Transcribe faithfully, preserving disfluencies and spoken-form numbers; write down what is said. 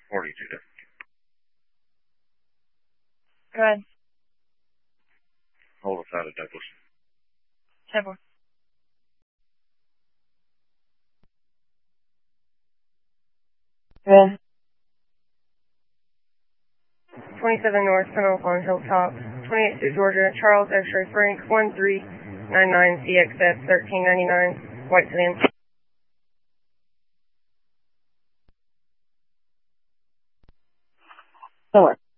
forty-two different. Go ahead. Hold us out of Douglas. ten four. Go ahead. twenty-seven North Tunnel on Hilltop, twenty-eight to Georgia, Charles X-ray Frank, one three nine nine C X F thirteen ninety-nine, White Sedan. Somewhere.